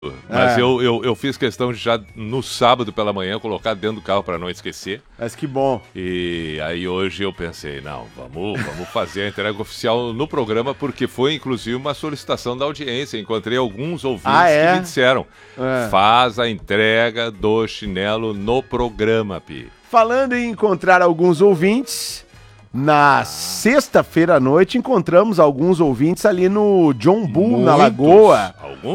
Mas eu fiz questão de já no sábado pela manhã colocar dentro do carro para não esquecer. Mas que bom. E aí hoje eu pensei, não, vamos fazer a entrega oficial no programa, porque foi inclusive uma solicitação da audiência. Encontrei alguns ouvintes que me disseram, faz a entrega do chinelo no programa, Pi. Falando em encontrar alguns ouvintes, na sexta-feira à noite encontramos alguns ouvintes ali no John Bull, na Lagoa.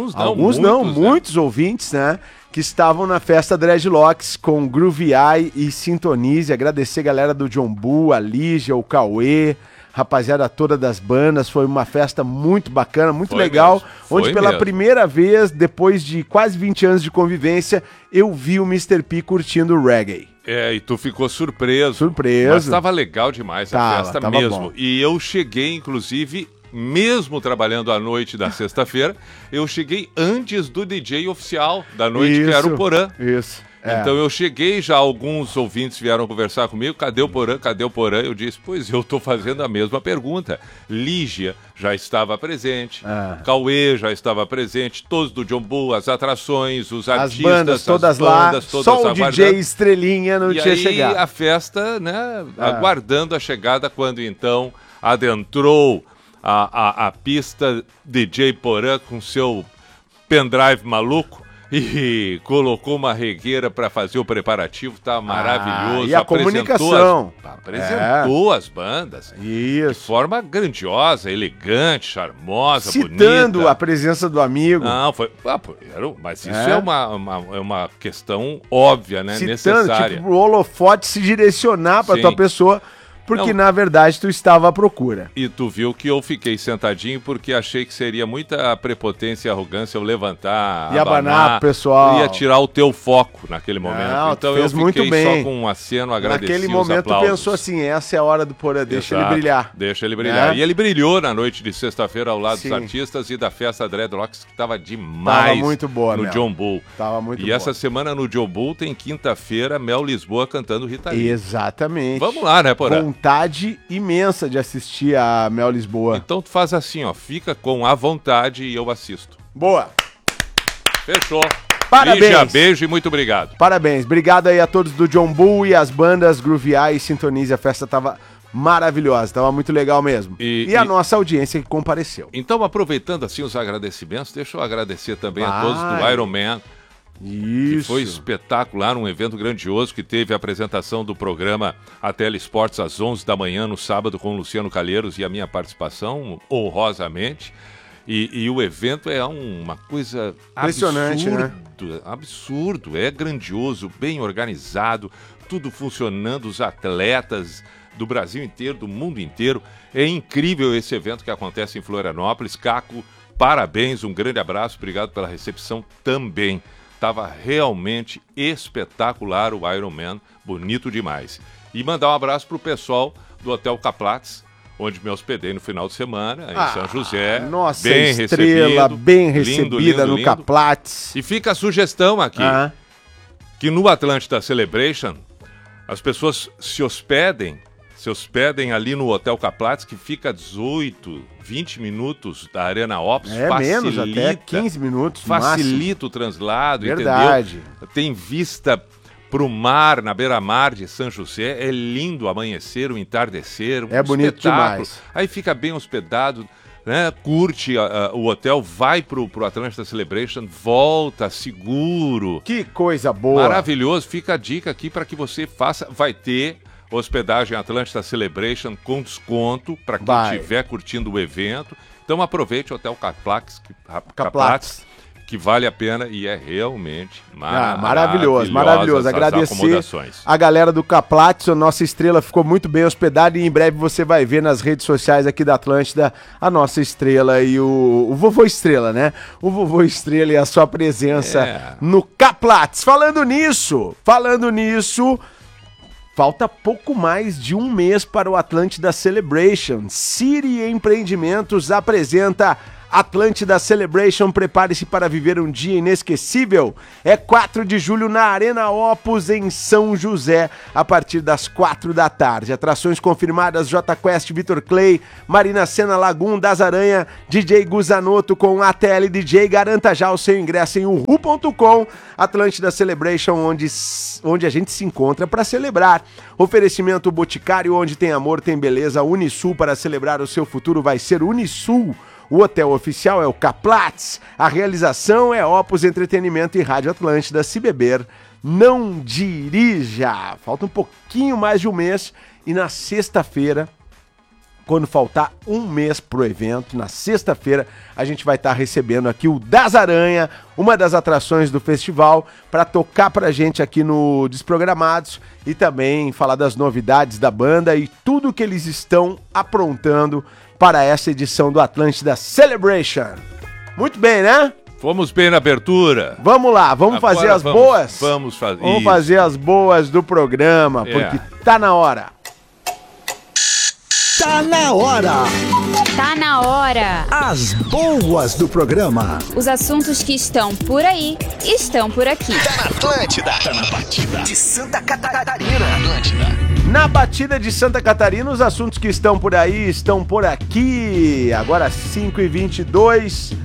Muitos ouvintes, né? Que estavam na festa Dreadlocks com Groovy Eye e Sintonize. Agradecer a galera do John Bull, a Lígia, o Cauê, rapaziada toda das bandas. Foi uma festa muito bacana, muito legal. Onde pela primeira vez, depois de quase 20 anos de convivência, eu vi o Mr. P curtindo o reggae. E tu ficou surpreso. Mas tava legal demais a festa mesmo. Bom. E eu cheguei, inclusive, mesmo trabalhando à noite da sexta-feira, eu cheguei antes do DJ oficial da noite, que era o Porã. Isso. Então eu cheguei, já alguns ouvintes vieram conversar comigo, cadê o Porã, cadê o Porã? Eu disse, pois eu tô fazendo a mesma pergunta. Lígia já estava presente, Cauê já estava presente, todos do John Bull, as atrações, os artistas, todas lá, só o DJ Estrelinha não tinha chegado. E aí a festa, né, aguardando a chegada, quando então adentrou a pista DJ Porã com seu pendrive maluco, e colocou uma regueira para fazer o preparativo, tá maravilhoso. E a comunicação. Apresentou as bandas. Isso. De forma grandiosa, elegante, charmosa, citando bonita. A presença do amigo. Não, foi... mas isso é uma questão óbvia, né? Citando, necessária. Tipo, o holofote se direcionar para tua pessoa... Porque, na verdade, tu estava à procura. E tu viu que eu fiquei sentadinho porque achei que seria muita prepotência e arrogância eu levantar, e abanar o pessoal. Ia tirar o teu foco naquele momento. Não, então eu fiquei só com um aceno, agradecido. Naquele momento tu pensou assim, essa é a hora do Porã, deixa ele brilhar. Deixa ele brilhar. E ele brilhou na noite de sexta-feira ao lado dos artistas e da festa Dreadlocks, que estava demais. Tava muito boa, no John Bull. Tava muito boa. E essa semana no John Bull tem quinta-feira Mel Lisboa cantando Rita Lee. Exatamente. Vamos lá, né, Porã? Vontade imensa de assistir a Mel Lisboa. Então tu faz assim, ó, fica com a vontade e eu assisto. Boa. Fechou. Parabéns. Lígia, beijo e muito obrigado. Parabéns. Obrigado aí a todos do John Bull e as bandas Groovy Eye e Sintonize. A festa tava maravilhosa, tava muito legal mesmo. E a nossa audiência que compareceu. Então, aproveitando assim os agradecimentos, deixa eu agradecer também a todos do Iron Man. Isso. Que foi espetacular, um evento grandioso que teve a apresentação do programa A Tele Esportes às 11 da manhã no sábado com o Luciano Calheiros e a minha participação honrosamente. E o evento é uma coisa impressionante, absurdo, é grandioso, bem organizado, tudo funcionando, os atletas do Brasil inteiro, do mundo inteiro. É incrível esse evento que acontece em Florianópolis. Caco, parabéns, um grande abraço, obrigado pela recepção também. Estava realmente espetacular o Iron Man, bonito demais. E mandar um abraço para o pessoal do Hotel Caplatz, onde me hospedei no final de semana, em São José. Nossa, bem estrela, bem recebida no Caplatz. E fica a sugestão aqui, que no Atlântida Celebration, as pessoas se hospedem ali no Hotel Caplatz, que fica a 18, 20 minutos da Arena Ops. Menos, até 15 minutos. Facilita o translado, verdade. Entendeu? Tem vista pro mar, na beira-mar de São José. É lindo o amanhecer, o entardecer. Bonito demais. Aí fica bem hospedado, né? Curte o hotel, vai pro Atlântida Celebration, volta seguro. Que coisa boa. Maravilhoso. Fica a dica aqui para que você faça. Vai ter hospedagem Atlântida Celebration com desconto para quem estiver curtindo o evento. Então aproveite o Hotel Caplatz, que vale a pena e é realmente maravilhoso. Agradecer a galera do Caplatz, a nossa estrela ficou muito bem hospedada e em breve você vai ver nas redes sociais aqui da Atlântida a nossa estrela e o Vovô Estrela, né? O Vovô Estrela e a sua presença no Caplatz. Falando nisso, falta pouco mais de um mês para o Atlântida Celebration. City Empreendimentos apresenta Atlântida Celebration, prepare-se para viver um dia inesquecível. É 4 de julho na Arena Opus, em São José, a partir das 4 da tarde. Atrações confirmadas: Jota Quest, Vitor Clay, Marina Sena, Lagum, Das Aranha, DJ Guzanoto com ATL DJ. Garanta já o seu ingresso em uhu.com. Atlântida Celebration, onde a gente se encontra para celebrar. Oferecimento Boticário, onde tem amor, tem beleza. Unisul, para celebrar o seu futuro vai ser Unisul. O hotel oficial é o Caplatz. A realização é Opus Entretenimento e Rádio Atlântida. Se beber, não dirija. Falta um pouquinho mais de um mês e na sexta-feira, quando faltar um mês pro evento, na sexta-feira, a gente vai estar recebendo aqui o Das Aranha, uma das atrações do festival, para tocar pra gente aqui no Desprogramados e também falar das novidades da banda e tudo que eles estão aprontando para essa edição do Atlântida Celebration. Muito bem, né? Fomos bem na abertura. Vamos lá, vamos agora fazer as boas? Vamos fazer. Vamos fazer as boas do programa, porque tá na hora. Tá na hora! Tá na hora! As boas do programa. Os assuntos que estão por aí, estão por aqui. Tá na Atlântida! Tá na batida de Santa Catarina. Atlântida. Na batida de Santa Catarina, os assuntos que estão por aí, estão por aqui. Agora 5h22,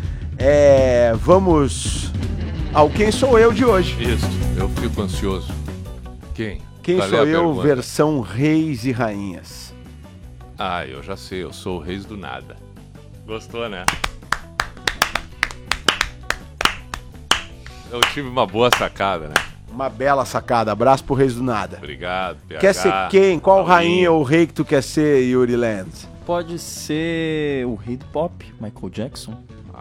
vamos ao Quem Sou Eu de hoje. Isso, eu fico ansioso. Quem? Quem sou eu, versão Reis e Rainhas. Ah, eu já sei, eu sou o Reis do Nada. Gostou, né? Eu tive uma boa sacada, né? Uma bela sacada. Abraço pro Reis do Nada. Obrigado, PH. Quer ser quem? Qual rainha ou rei que tu quer ser, Yuri Lenz? Pode ser o rei do pop, Michael Jackson.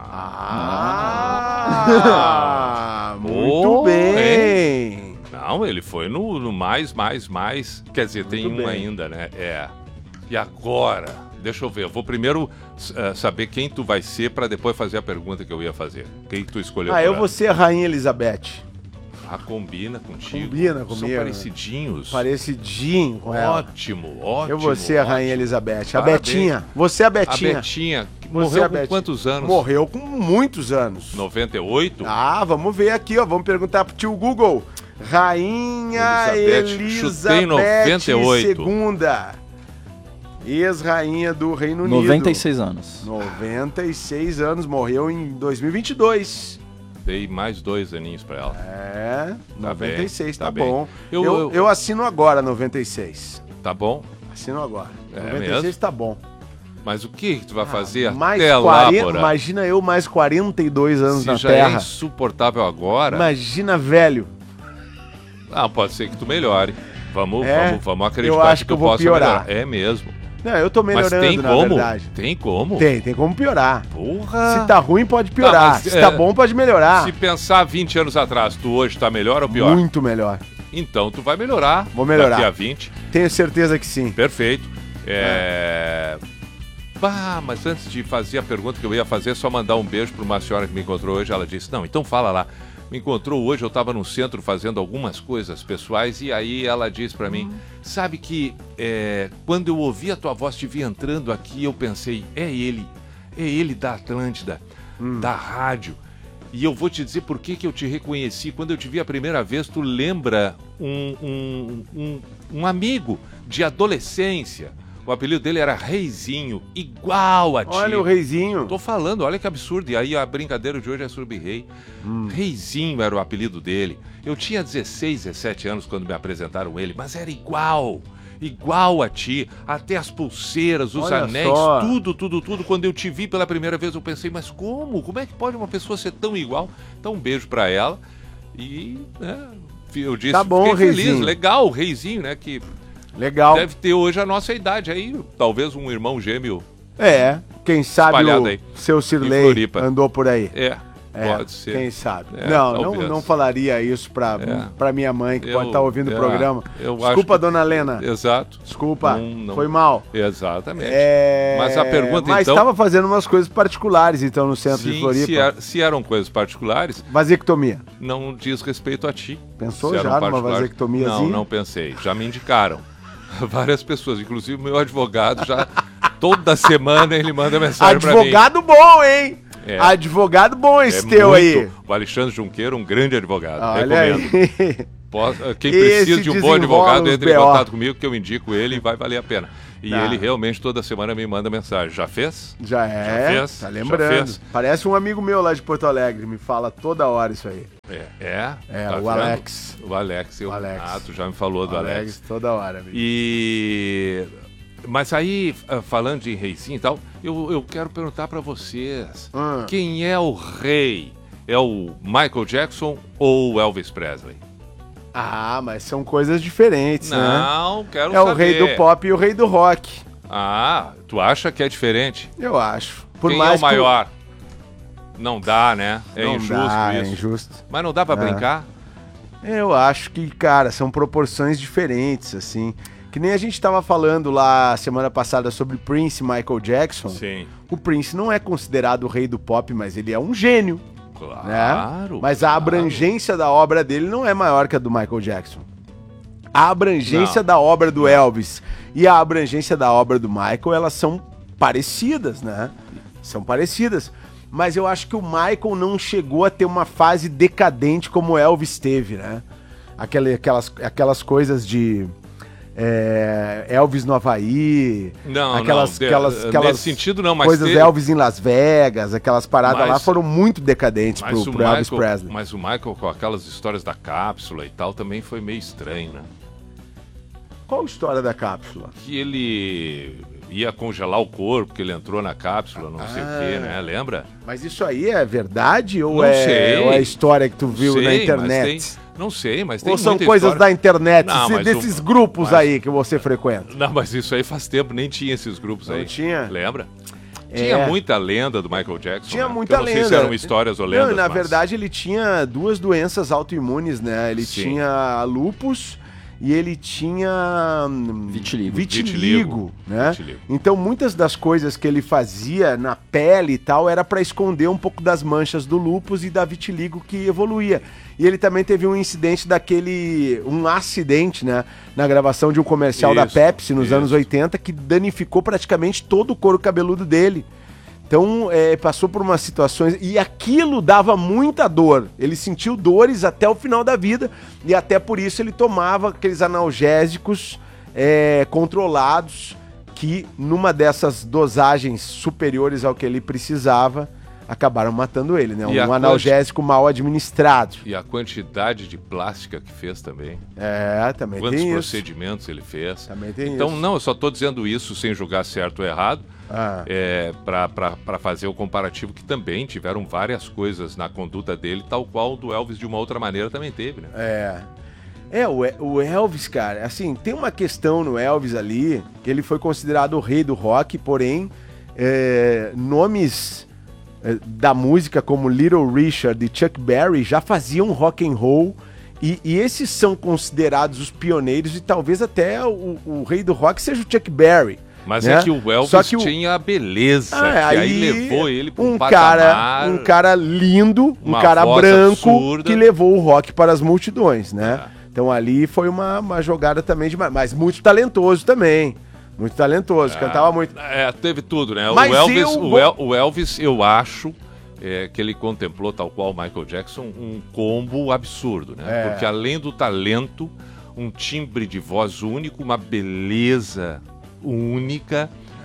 Muito bem. Não, ele foi no mais. Quer dizer, muito tem um bem. Ainda, né? E agora? Deixa eu ver. Eu vou primeiro saber quem tu vai ser para depois fazer a pergunta que eu ia fazer. Quem que tu escolheu? Eu vou ser a Rainha Elizabeth. Combina contigo. Combina comigo. São parecidinhos. Parecidinho com ela. Ótimo. Eu vou ser a Rainha Elizabeth. Parabéns. A Betinha. Você é a Betinha. A Betinha. Morreu com quantos anos? Morreu com muitos anos. 98? Vamos ver aqui, ó. Vamos perguntar pro tio Google. Rainha Elizabeth 98. Segunda. Ex-rainha do Reino Unido. 96 anos. 96 anos. Morreu em 2022. Dei mais 2 aninhos pra ela. 96, tá bem. bom. Eu assino agora 96. Tá bom? Assino agora. 96 mesmo? Tá bom. Mas o que tu vai fazer mais até 40, lá, Imagina eu mais 42 anos na já Terra. É insuportável agora. Imagina velho. Pode ser que tu melhore. Vamos acreditar eu acho que eu vou piorar. Melhorar. É mesmo. Não, eu tô melhorando, na verdade. Tem como? Tem como piorar. Porra! Se tá ruim, pode piorar. Se tá bom, pode melhorar. Se pensar 20 anos atrás, tu hoje tá melhor ou pior? Muito melhor. Então tu vai melhorar. Vou melhorar. Daqui a 20. Tenho certeza que sim. Perfeito. Mas antes de fazer a pergunta que eu ia fazer, só mandar um beijo para uma senhora que me encontrou hoje. Ela disse, não, então fala lá. Me encontrou hoje, eu estava no centro fazendo algumas coisas pessoais e aí ela disse para mim, sabe que quando eu ouvi a tua voz te vi entrando aqui, eu pensei, é ele da Atlântida, da rádio. E eu vou te dizer por que eu te reconheci. Quando eu te vi a primeira vez, tu lembra um amigo de adolescência. O apelido dele era Reizinho, igual a ti. Olha o Reizinho. Tô falando, olha que absurdo. E aí a brincadeira de hoje é sobre rei. Reizinho era o apelido dele. Eu tinha 16, 17 anos quando me apresentaram ele, mas era igual a ti. Até as pulseiras, os anéis, tudo. Quando eu te vi pela primeira vez, eu pensei, mas como? Como é que pode uma pessoa ser tão igual? Então um beijo pra ela. E eu disse, tá bom, fiquei Reizinho. feliz. Legal, o Reizinho, né? Que legal. Deve ter hoje a nossa idade aí, talvez um irmão gêmeo. Quem sabe o seu Cirlei andou por aí. Pode ser. Quem sabe. Não falaria isso pra minha mãe, que pode estar ouvindo o programa. Desculpa, dona Lena. Exato. Desculpa, foi mal. Exatamente. Mas a pergunta, mas estava fazendo umas coisas particulares, então, no centro de Floripa. Se eram coisas particulares... Vasectomia. Não diz respeito a ti. Pensou já numa vasectomiazinha? Não pensei. Já me indicaram. Várias pessoas, inclusive o meu advogado já... Toda semana ele manda mensagem pra mim. Advogado bom, hein? Advogado bom esse teu aí. O Alexandre Junqueira, um grande advogado. Olha Recomendo. aí. Quem precisa de um bom advogado, entre em BO. contato comigo que eu indico ele e vai valer a pena. E Tá. ele realmente toda semana me manda mensagem. Já fez? Já fez? tá Já lembrando. fez? Parece um amigo meu lá de Porto Alegre, me fala toda hora isso aí. É, tá o vendo? Alex. O Alex. Tu já me falou do Alex. Toda hora, amigo. Mas aí, falando de reizinho e tal, eu quero perguntar pra vocês, quem é o rei? É o Michael Jackson ou o Elvis Presley? Ah, mas são coisas diferentes, né? Não, quero É saber. o rei do pop e o rei do rock. Ah, tu acha que é diferente? Eu acho. Por Quem mais é o maior? Não dá, né? É Não injusto dá, isso. É injusto. Mas não dá pra brincar? Eu acho que, cara, são proporções diferentes, assim. Que nem a gente tava falando lá semana passada sobre Prince e Michael Jackson. Sim. O Prince não é considerado o rei do pop, mas ele é um gênio. Claro. Né? Mas a abrangência da obra dele não é maior que a do Michael Jackson. A abrangência da obra do Elvis e a abrangência da obra do Michael, elas são parecidas, né? São parecidas. Mas eu acho que o Michael não chegou a ter uma fase decadente como o Elvis teve, né? Aquelas coisas de... Elvis no Havaí, aquelas nesse sentido não, mas coisas Elvis em Las Vegas, aquelas paradas lá foram muito decadentes pro Elvis Presley. Mas o Michael com aquelas histórias da cápsula e tal também foi meio estranho, né? Qual a história da cápsula? Que ele ia congelar o corpo, que ele entrou na cápsula, não sei o quê, né? Lembra? Mas isso aí é verdade ou Não sei. Ou é história que tu viu na internet? Não sei, mas tem ou são muita coisas história. da internet, Não, desses grupos aí que você frequenta? Não, mas isso aí faz tempo, nem tinha esses grupos aí. Não tinha? Lembra? Tinha muita lenda do Michael Jackson. Tinha né? muita eu não lenda. sei se eram histórias ou lendas. Não, na mas... verdade ele tinha 2 doenças autoimunes, né? Ele tinha lúpus e ele tinha vitiligo, né? Vitiligo. Então muitas das coisas que ele fazia na pele e tal era para esconder um pouco das manchas do lúpus e da vitiligo que evoluía. E ele também teve um incidente um acidente, né, na gravação de um comercial da Pepsi nos anos 80 que danificou praticamente todo o couro cabeludo dele. Então, passou por umas situações... E aquilo dava muita dor. Ele sentiu dores até o final da vida. E até por isso ele tomava aqueles analgésicos controlados que, numa dessas dosagens superiores ao que ele precisava, acabaram matando ele, né? Um analgésico mal administrado. E a quantidade de plástica que fez também. Também Quantos tem isso. procedimentos ele fez. Também tem então, isso. não, eu só estou dizendo isso sem julgar certo ou errado. Para fazer o comparativo, que também tiveram várias coisas na conduta dele, tal qual o do Elvis de uma outra maneira também teve, né? O Elvis, cara, assim, tem uma questão no Elvis ali, que ele foi considerado o rei do rock, porém, nomes da música como Little Richard e Chuck Berry já faziam rock and roll, e esses são considerados os pioneiros, e talvez até o rei do rock seja o Chuck Berry. Mas né? é que o Elvis tinha a beleza, que aí levou ele para um patamar... Um cara lindo, um cara branco, absurda, que levou o rock para as multidões, né? Então ali foi uma jogada também demais, mas muito talentoso também. Muito talentoso, cantava muito. Teve tudo, né? Mas o Elvis, eu acho que ele contemplou, tal qual o Michael Jackson, um combo absurdo, né? Porque além do talento, um timbre de voz único, uma beleza única,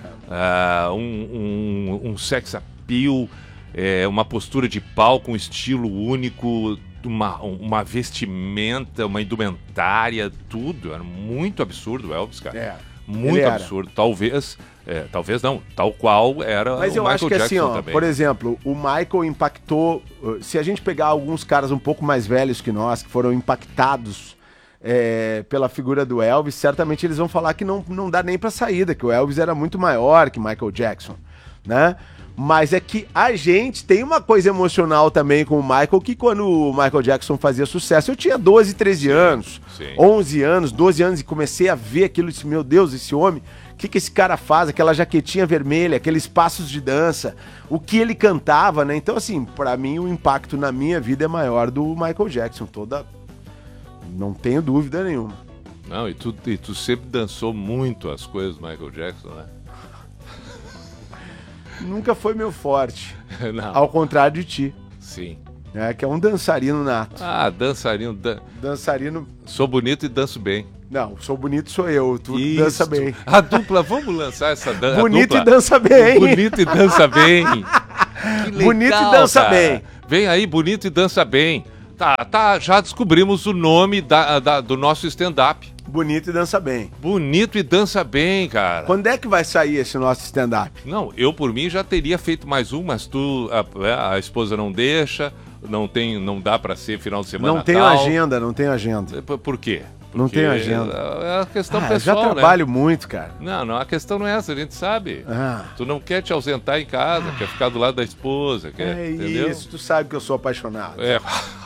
um sex appeal, uma postura de palco, um estilo único, uma vestimenta, uma indumentária, tudo. Era muito absurdo o Elvis, cara. Muito absurdo. Talvez não, tal qual era. Mas o Michael acho que Jackson assim, também. Por exemplo, o Michael impactou. Se a gente pegar alguns caras um pouco mais velhos que nós, que foram impactados pela figura do Elvis, certamente eles vão falar que não dá nem pra saída, que o Elvis era muito maior que Michael Jackson, né? Mas é que a gente tem uma coisa emocional também com o Michael, que quando o Michael Jackson fazia sucesso, eu tinha 12, 13 anos, 11 anos, 12 anos, e comecei a ver aquilo e disse, meu Deus, esse homem, o que esse cara faz? Aquela jaquetinha vermelha, aqueles passos de dança, o que ele cantava, né? Então, assim, pra mim, o impacto na minha vida é maior do Michael Jackson, não tenho dúvida nenhuma. Não, e tu sempre dançou muito as coisas do Michael Jackson, né? Nunca foi meu forte. Não. Ao contrário de ti. Sim. Que é um dançarino nato. Ah, dançarino. Dançarino... Sou bonito e danço bem. Não, sou bonito sou eu, tu Isso. dança bem. A dupla, vamos lançar essa dança. Bonito e dança bem. Bonito e dança bem. Que legal, Bonito e dança cara. bem. Vem aí, bonito e dança bem. Tá, já descobrimos o nome do nosso stand-up. Bonito e dança bem. Bonito e dança bem, cara. Quando é que vai sair esse nosso stand-up? Não, eu por mim já teria feito mais um, mas a esposa não deixa, não dá pra ser final de semana. Não tenho agenda, não tenho agenda. Por quê? Não tenho agenda. É a questão Eu pessoal, já trabalho muito, cara. Não, a questão não é essa, a gente sabe. Ah. Tu não quer te ausentar em casa, quer ficar do lado da esposa, entendeu? Isso, tu sabe que eu sou apaixonado. É.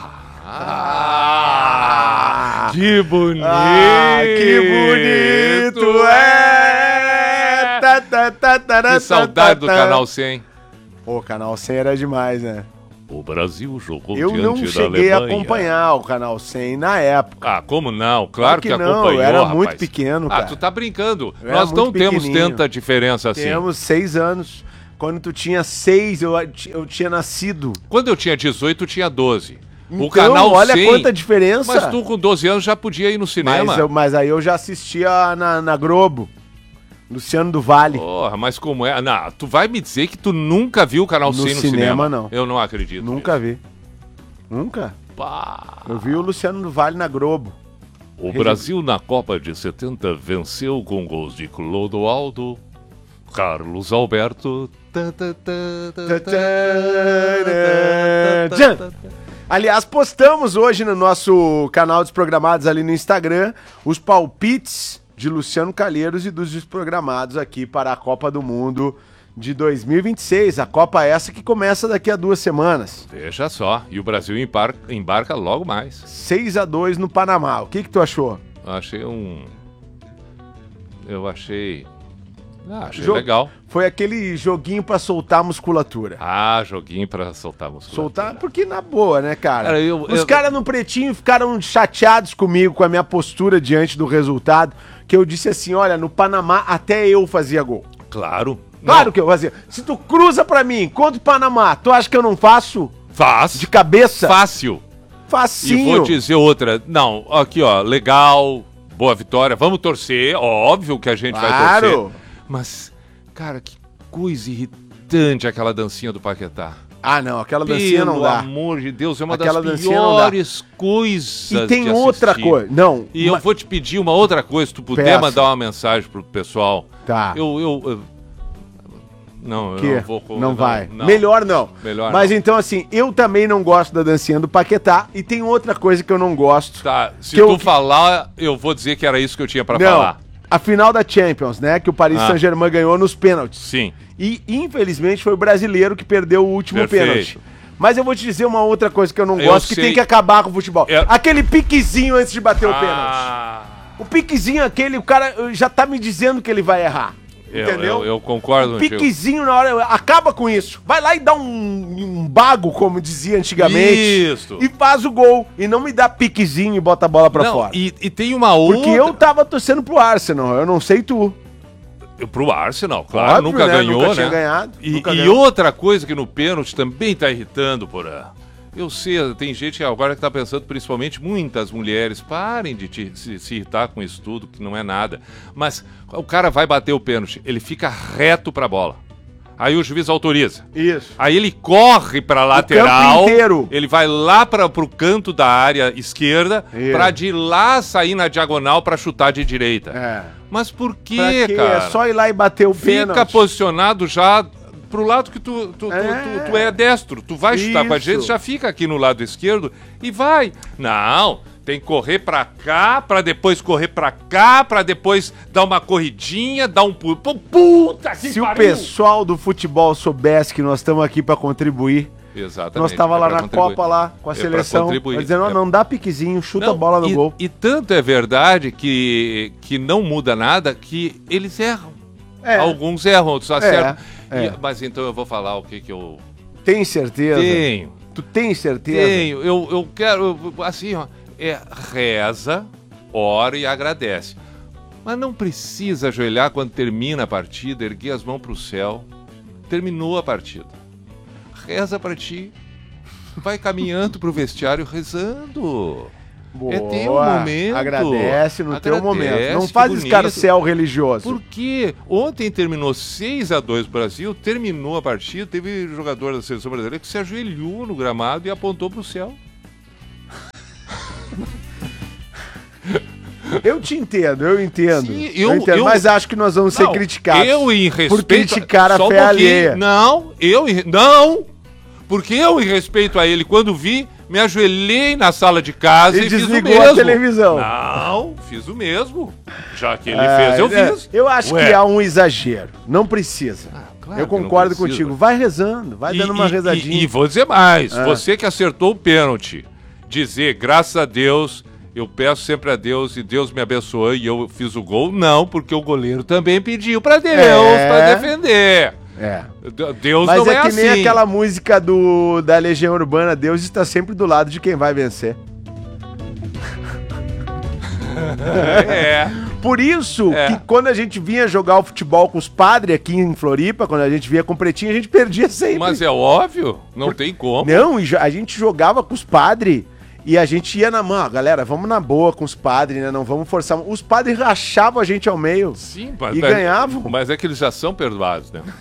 Que bonito! Que bonito é! Que saudade do Canal 100. Pô, Canal 100 era demais, né? O Brasil jogou Eu diante não da cheguei a Alemanha. acompanhar o Canal 100 na época. Ah, como não? Claro que não, acompanhou, eu era rapaz. muito pequeno, cara. Tu tá brincando. Eu era Nós não muito temos pequenininho. tanta diferença assim. Temos 6 anos. Quando tu tinha 6, eu tinha nascido. Quando eu tinha 18, tu tinha 12. Então, O Canal 100... olha quanta diferença. Mas tu com 12 anos já podia ir no cinema. Mas aí eu já assistia na Globo. Luciano do Vale. Porra, mas como é? Não, tu vai me dizer que tu nunca viu o Canal 100 no cinema? Não. Eu não acredito. Nunca vi. Nunca? Pá. Eu vi o Luciano do Vale na Globo. O Brasil na Copa de 70 venceu com gols de Clodoaldo, Carlos Alberto. Aliás, postamos hoje no nosso canal Desprogramados ali no Instagram os palpites de Luciano Calheiros e dos desprogramados aqui para a Copa do Mundo de 2026. A Copa essa que começa daqui a 2 semanas. Veja só, e o Brasil embarca logo mais. 6-2 no Panamá. O que tu achou? Achei legal. Foi aquele joguinho pra soltar a musculatura. Ah, joguinho pra soltar a musculatura. Soltar, porque na boa, né, cara? Cara, Os caras no Pretinho ficaram chateados comigo, com a minha postura diante do resultado, que eu disse assim, olha, no Panamá até eu fazia gol. Claro. Claro que eu fazia. Se tu cruza pra mim contra o Panamá, tu acha que eu não faço? Faz. De cabeça? Fácil. Facinho. E vou dizer outra. Não, aqui ó, legal, boa vitória, vamos torcer, óbvio que a gente vai torcer. Mas, cara, que coisa irritante aquela dancinha do Paquetá. Ah, não, aquela dancinha não dá. Pelo amor de Deus, é uma Aquela das dancinha não dá. piores coisas E tem de outra assistir. coisa. Não. E eu vou te pedir uma outra coisa, se tu puder Peça. mandar uma mensagem pro pessoal. Tá. Não, Que? eu não vou... Não vai. não. Melhor não. Melhor Mas não. então, assim, eu também não gosto da dancinha do Paquetá. E tem outra coisa que eu não gosto. Tá, se que tu falar, eu vou dizer que era isso que eu tinha pra Não, falar. a final da Champions, né? Que o Paris Saint-Germain ganhou nos pênaltis. Sim. E, infelizmente, foi o brasileiro que perdeu o último Perfeito. pênalti. Mas eu vou te dizer uma outra coisa que eu não Eu gosto, que sei. tem que acabar com o futebol. É- Aquele piquezinho antes de bater o pênalti. Ah, O piquezinho aquele, o cara já tá me dizendo que ele vai errar. Entendeu? eu concordo contigo. Piquezinho na hora, acaba com isso. Vai lá e dá um bago, como dizia antigamente. Isso. E faz o gol. E não me dá piquezinho e bota a bola pra Não, fora. e tem uma outra... Porque eu tava torcendo pro Arsenal, eu não sei tu. Pro Arsenal, claro, Óbvio, nunca né? ganhou, Nunca né? tinha ganhado, E, nunca e ganhou. outra coisa que no pênalti também tá irritando, porra. Eu sei, tem gente agora que tá pensando, principalmente muitas mulheres, parem de se irritar com isso tudo, que não é nada. Mas o cara vai bater o pênalti, ele fica reto pra bola. Aí o juiz autoriza. Isso. Aí ele corre pra lateral, campo inteiro. ele vai lá pro canto da área esquerda, Isso. pra de lá sair na diagonal pra chutar de direita. É. Mas por Pra quê, quê? cara? É só ir lá e bater o Fica pênalti. posicionado já pro lado que tu é destro. Tu vai chutar com a Isso. gente, já fica aqui no lado esquerdo e vai. Não, tem que correr pra cá, pra depois correr pra cá, pra depois dar uma corridinha, dar um pulo. Puta que Se o pariu! pessoal do futebol soubesse que nós estamos aqui pra contribuir, Exatamente. nós tava é lá pra na contribuir. Copa, lá, com a É pra seleção, contribuir. dizendo, É- não dá piquezinho, chuta Não, a bola no gol. E tanto é verdade que não muda nada, que eles erram. É. Alguns erram, outros acertam. é. Mas então eu vou falar o que eu Tem certeza? tenho. Tu tem certeza? Tenho, eu quero, assim, ó, reza, ora e agradece. Mas não precisa ajoelhar quando termina a partida, erguer as mãos pro céu. terminou a partida. Reza pra ti. Vai caminhando pro vestiário rezando. Boa, é teu momento. Agradece no teu momento. Não faz escarcéu religioso. Porque ontem terminou 6-2 Brasil, terminou a partida, teve jogador da seleção brasileira que se ajoelhou no gramado e apontou pro céu. Eu te entendo, eu entendo. Sim, eu entendo, mas acho que nós vamos ser criticados. Eu em respeito por criticar a fé alheia. Não, porque eu em respeito a ele, quando vi, me ajoelhei na sala de casa e fiz o mesmo. Desligou a televisão. Não, fiz o mesmo. Já que ele fez, eu fiz. Eu acho que há um exagero. Não precisa. Claro, eu concordo contigo. Vai rezando, vai dando uma rezadinha. E vou dizer mais, você que acertou o pênalti, dizer, graças a Deus, eu peço sempre a Deus e Deus me abençoou e eu fiz o gol. Não, porque o goleiro também pediu pra Deus, pra defender. Deus mas não é que nem assim. aquela música da Legião Urbana, Deus está sempre do lado de quem vai vencer. Por isso que quando a gente vinha jogar o futebol com os padres aqui em Floripa, quando a gente vinha com o Pretinho, a gente perdia sempre. Mas é óbvio, não tem como. Não, a gente jogava com os padres e a gente ia na mão, galera, vamos na boa com os padres, né? Não vamos forçar. Os padres rachavam a gente ao meio. Sim, e ganhavam. Mas é que eles já são perdoados, né?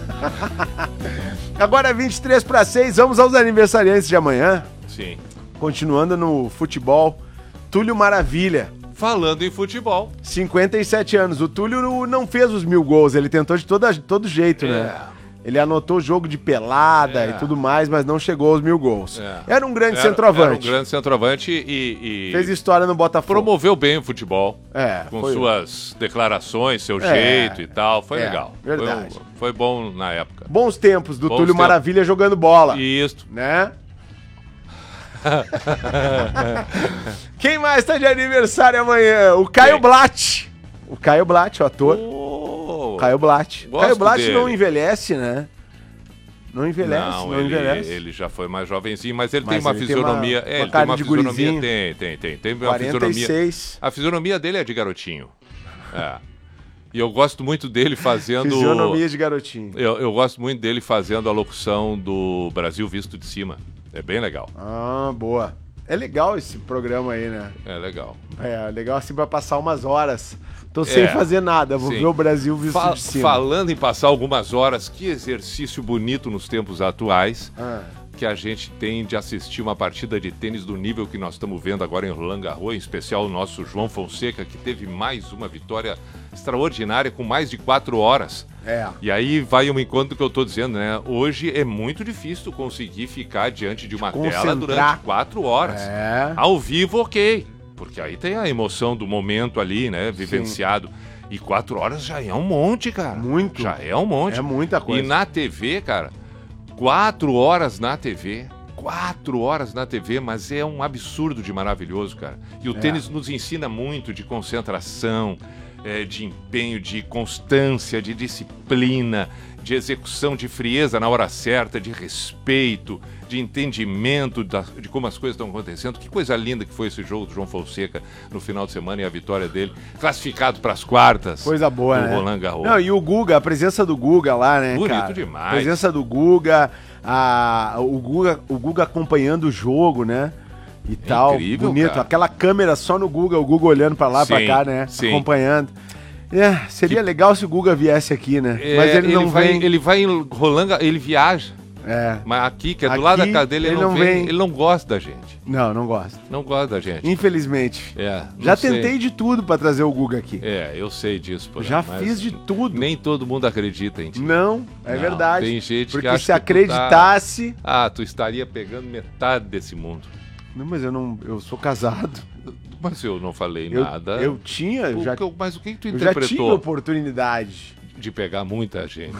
Agora é 23:06, vamos aos aniversariantes de amanhã. Sim. Continuando no futebol, Túlio Maravilha. Falando em futebol. 57 anos. O Túlio não fez os 1000 gols, ele tentou de todo jeito, né? Ele anotou o jogo de pelada e tudo mais, mas não chegou aos 1000 gols. Era um grande centroavante. Era um grande centroavante e fez história no Botafogo. Promoveu bem o futebol. Com suas declarações, seu jeito e tal. Foi legal. Verdade. Foi bom na época. Bons tempos do Túlio Maravilha jogando bola. Isso. Né? Quem mais tá de aniversário amanhã? O Caio Blatt. O Caio Blatt, o ator. Caio Blatt. Caio Blatt dele. Não envelhece, né? Não envelhece, não envelhece. Ele já foi mais jovenzinho, mas ele tem uma fisionomia. Ele tem uma fisionomia. Tem uma 46. fisionomia. A fisionomia dele é de garotinho. E eu gosto muito dele fazendo. Fisionomia de garotinho. Eu gosto muito dele fazendo a locução do Brasil Visto de Cima. É bem legal. Boa. É legal esse programa aí, né? É legal. É legal assim pra passar umas horas. Tô sem fazer nada, vou ver o Brasil visto de cima. Falando em passar algumas horas, que exercício bonito nos tempos atuais que a gente tem de assistir uma partida de tênis do nível que nós estamos vendo agora em Roland Garros, em especial o nosso João Fonseca, que teve mais uma vitória extraordinária com mais de 4 horas. E aí vai um encontro que eu tô dizendo, né? Hoje é muito difícil conseguir ficar diante de uma tela durante 4 horas. Ao vivo, ok. Porque aí tem a emoção do momento ali, né? Vivenciado. Sim. E 4 horas já é um monte, cara. Muito. Já é um monte. É muita coisa. E na TV, cara, 4 horas na TV. 4 horas na TV, mas é um absurdo de maravilhoso, cara. E o tênis nos ensina muito de concentração, de empenho, de constância, de disciplina, de execução, de frieza na hora certa, de respeito, de entendimento de como as coisas estão acontecendo. Que coisa linda que foi esse jogo do João Fonseca no final de semana e a vitória dele, classificado para as quartas. Coisa boa, do né? Roland Garros. Não, e o Guga, a presença do Guga lá, né, bonito cara? Demais. A presença do Guga, o Guga acompanhando o jogo, né? E tal, incrível, bonito. Cara. Aquela câmera só no Guga, o Guga olhando para lá, para cá, né? Sim. Acompanhando. Seria legal se o Guga viesse aqui, né? Mas ele não vem. Ele vai em Roland, ele viaja. Mas aqui, que é do lado da casa dele, ele não vem. Ele não gosta da gente. Não gosta. Não gosta da gente. Infelizmente. Já tentei de tudo pra trazer o Guga aqui. Eu sei disso. Já fiz de tudo. Nem todo mundo acredita em ti. Não, verdade. Tem gente porque que acha se acreditasse... tu estaria pegando metade desse mundo. Não, mas eu sou casado. Mas eu não falei nada. Eu tinha... Mas o que tu interpretou? Eu já tive oportunidade. De pegar muita gente.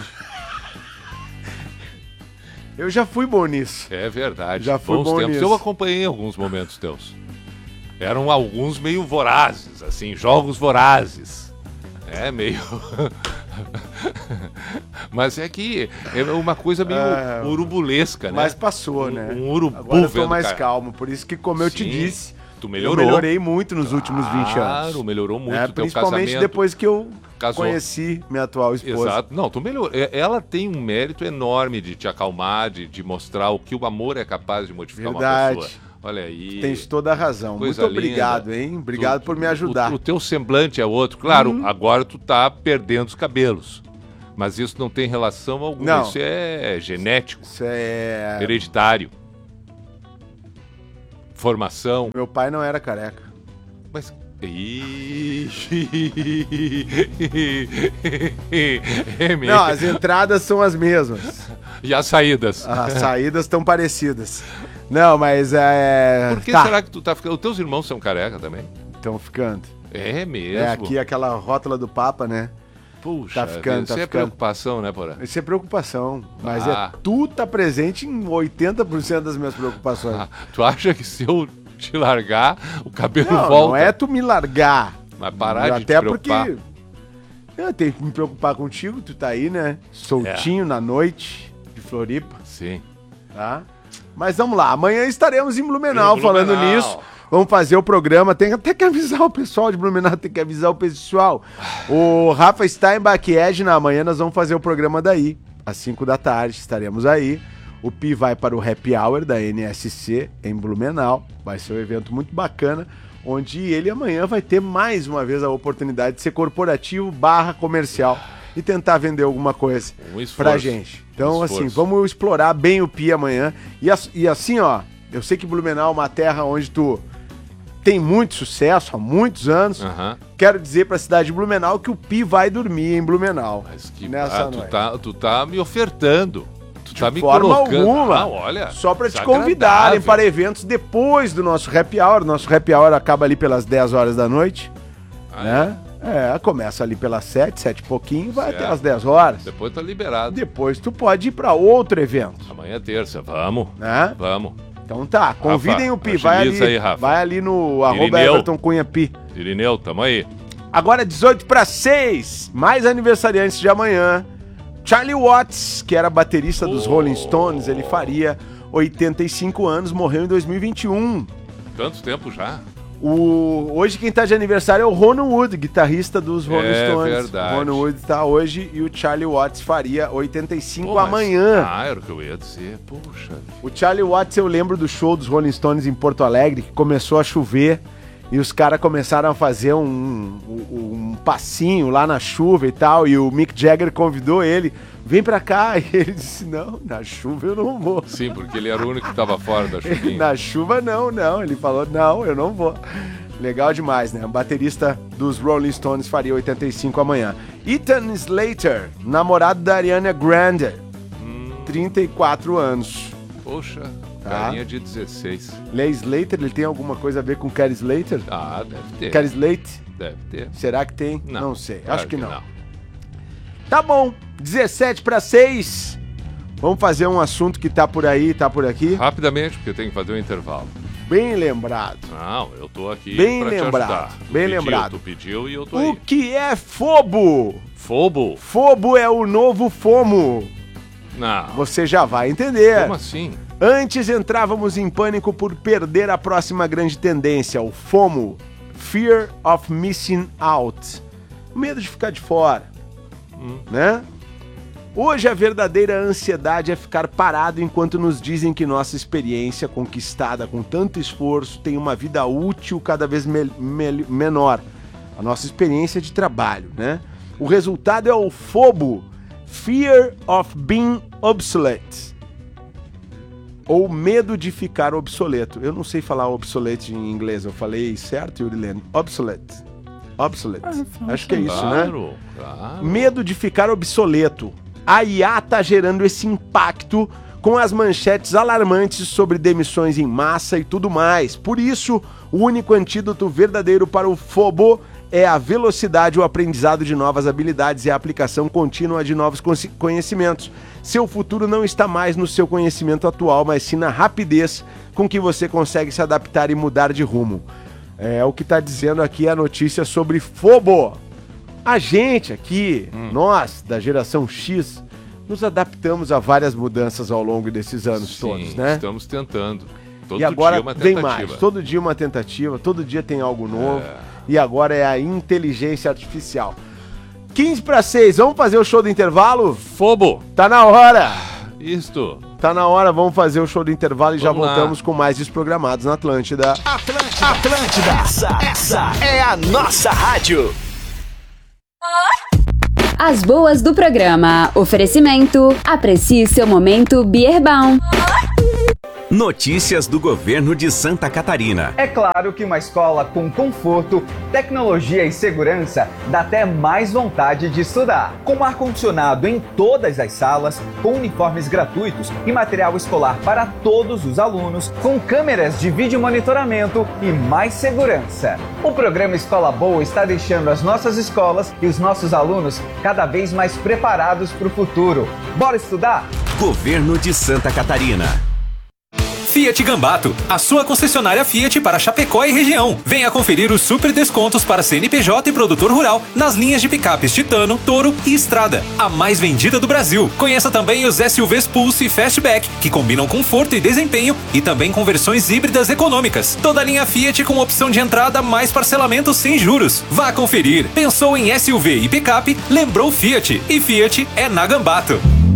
Eu já fui bom nisso. É verdade. Já fui bom nisso. Eu acompanhei alguns momentos teus. Eram alguns meio vorazes, assim, jogos vorazes. Meio... Mas é que é uma coisa meio urubulesca, né? Mas passou, né? Um urubu. Agora eu tô mais calmo. Por isso que, como eu te disse, Tu melhorou. Eu melhorei muito nos últimos 20 anos. Claro, melhorou muito o teu principalmente casamento. depois que eu Casou. conheci minha atual esposa. Exato. Não, tu melhorou. Ela tem um mérito enorme de te acalmar, de mostrar o que o amor é capaz de modificar Verdade. uma pessoa. Olha aí. Tens toda a razão. Coisa Muito obrigado, linda. hein? Obrigado por me ajudar. O teu semblante é outro. Claro, agora tu tá perdendo os cabelos. Mas isso não tem relação alguma. Não. Isso é genético, Isso é... hereditário. Formação. Meu pai não era careca. Mas. Não, as entradas são as mesmas. E as saídas? As saídas estão parecidas. Não, mas é... Por que será que tu tá ficando? Os teus irmãos são careca também? Estão ficando. É mesmo? É aqui aquela rótula do Papa, né? Puxa, Tá ficando, isso tá é ficando. preocupação, né, Porã? Isso é preocupação. Mas tu tá presente em 80% das minhas preocupações. Tu acha que se eu te largar, o cabelo Não, volta? não é tu me largar. Mas parar de até te preocupar. porque eu tenho que me preocupar contigo, tu tá aí, né? Soltinho na noite de Floripa, Sim. tá? Mas vamos lá, amanhã estaremos em Blumenau, Em Blumenau. falando nisso. Vamos fazer o programa, tem até que avisar o pessoal de Blumenau, tem que avisar o pessoal. O Rafa Steinbach e Edna, amanhã nós vamos fazer o programa daí, às 5 da tarde, estaremos aí. O Pi vai para o Happy Hour da NSC em Blumenau, vai ser um evento muito bacana, onde ele amanhã vai ter mais uma vez a oportunidade de ser corporativo / comercial e tentar vender alguma coisa pra gente. Então, assim, vamos explorar bem o Pi amanhã. E assim, ó, eu sei que Blumenau é uma terra onde tu tem muito sucesso há muitos anos. Quero dizer pra cidade de Blumenau que o Pi vai dormir em Blumenau. Mas que nessa noite. tu tá me ofertando. Tu tá me forma colocando. alguma. Olha, só pra te desagradável. convidarem para eventos depois do nosso Happy Hour. Nosso Happy Hour acaba ali pelas 10 horas da noite. Né? Começa ali pelas 7 e pouquinho, vai até as 10 horas. Depois tá liberado. Depois tu pode ir pra outro evento. Amanhã é terça, vamos. Né? Vamos. Então tá, convidem Rafa, o Pi, vai ali, aí, Rafa. vai ali no Irineu. @Everton Cunha Pi. Irineu, tamo aí. Agora 18:06, mais aniversariantes de amanhã. Charlie Watts, que era baterista dos Rolling Stones, ele faria 85 anos, morreu em 2021. Tanto tempo já? Hoje quem tá de aniversário é o Ron Wood, guitarrista dos Rolling Stones. Verdade. O Ron Wood tá hoje e o Charlie Watts faria 85 amanhã. Era o que eu ia dizer. Puxa. O Charlie Watts, eu lembro do show dos Rolling Stones em Porto Alegre, que começou a chover e os caras começaram a fazer um passinho lá na chuva e tal, e o Mick Jagger convidou ele, vem pra cá, e ele disse, não, na chuva eu não vou. Sim, porque ele era o único que tava fora da chuvinha. Na chuva não, ele falou, não, eu não vou. Legal demais, né? O baterista dos Rolling Stones faria 85 amanhã. Ethan Slater, namorado da Ariana Grande, 34 anos. Poxa, Tá. carinha de 16. Ele é Slater, ele tem alguma coisa a ver com Kerry Slater? Ah, deve ter. Kerry Slate? Deve ter. Será que tem? Não sei, claro acho que não. Tá bom, 17:06. Vamos fazer um assunto que tá por aí, tá por aqui. Rapidamente, porque eu tenho que fazer um intervalo. Bem lembrado. Não, eu tô aqui Bem pra lembrado, te ajudar. bem lembrado. Tu pediu e eu tô O aí. que é FOBO? Fobo? FOBO é o novo FOMO. Não. Você já vai entender. Como assim? Antes entrávamos em pânico por perder a próxima grande tendência, o FOMO, Fear of Missing Out, medo de ficar de fora, né? Hoje a verdadeira ansiedade é ficar parado enquanto nos dizem que nossa experiência conquistada com tanto esforço tem uma vida útil cada vez menor, a nossa experiência de trabalho, né? O resultado é o FOBO, Fear of Being Obsolete. Ou medo de ficar obsoleto. Eu não sei falar obsolete em inglês. Eu falei certo, Yurilene? Obsolete. Acho que é isso, né? Claro. Medo de ficar obsoleto. A IA tá gerando esse impacto com as manchetes alarmantes sobre demissões em massa e tudo mais. Por isso, o único antídoto verdadeiro para o FOBO é a velocidade, o aprendizado de novas habilidades e a aplicação contínua de novos conhecimentos. Seu futuro não está mais no seu conhecimento atual, mas sim na rapidez com que você consegue se adaptar e mudar de rumo. É o que está dizendo aqui a notícia sobre FOBO. A gente aqui, nós, da geração X, nos adaptamos a várias mudanças ao longo desses anos todos, né? Estamos tentando. E agora vem mais. Todo dia uma tentativa, todo dia tem algo novo. E agora é a inteligência artificial. 5:45, vamos fazer o show do intervalo? Fobo! Tá na hora! Isto! Tá na hora, vamos fazer o show do intervalo e já voltamos com mais Desprogramados na Atlântida. Atlântida, essa é a nossa rádio. As boas do programa. Oferecimento. Aprecie seu momento Beerbaum. Notícias do governo de Santa Catarina. É claro que uma escola com conforto, tecnologia e segurança dá até mais vontade de estudar. Com ar-condicionado em todas as salas, com uniformes gratuitos e material escolar para todos os alunos, com câmeras de vídeo monitoramento e mais segurança. O programa Escola Boa está deixando as nossas escolas e os nossos alunos cada vez mais preparados para o futuro. Bora estudar? Governo de Santa Catarina. Fiat Gambato, a sua concessionária Fiat para Chapecó e região. Venha conferir os super descontos para CNPJ e produtor rural nas linhas de picapes Titano, Toro e Estrada, a mais vendida do Brasil. Conheça também os SUVs Pulse e Fastback, que combinam conforto e desempenho e também com versões híbridas econômicas. Toda a linha Fiat com opção de entrada mais parcelamento sem juros. Vá conferir. Pensou em SUV e picape? Lembrou Fiat. E Fiat é na Gambato.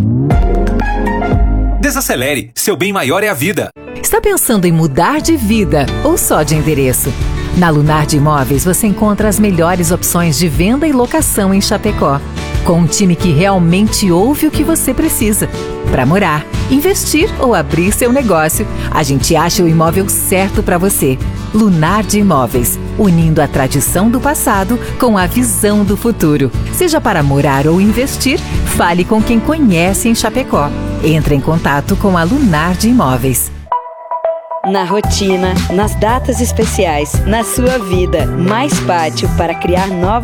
Desacelere, seu bem maior é a vida. Está pensando em mudar de vida ou só de endereço? Na Lunardi Imóveis você encontra as melhores opções de venda e locação em Chapecó. Com um time que realmente ouve o que você precisa. Para morar, investir ou abrir seu negócio, a gente acha o imóvel certo para você. Lunardi Imóveis, unindo a tradição do passado com a visão do futuro. Seja para morar ou investir, fale com quem conhece em Chapecó. Entre em contato com a Lunardi Imóveis. Na rotina, nas datas especiais, na sua vida, mais pátio para criar novas